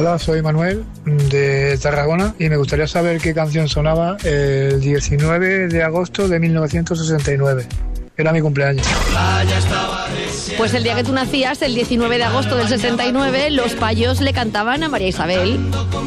Hola, soy Manuel de Tarragona y me gustaría saber qué canción sonaba el 19 de agosto de 1969. Era mi cumpleaños. Pues el día que tú nacías, el 19 de agosto del 69, los Payos le cantaban a María Isabel.